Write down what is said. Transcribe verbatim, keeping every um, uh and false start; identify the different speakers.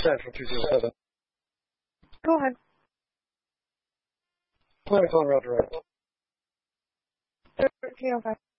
Speaker 1: Central two zero seven.
Speaker 2: Go ahead.
Speaker 1: Clinic on route direct.
Speaker 2: thirteen oh five.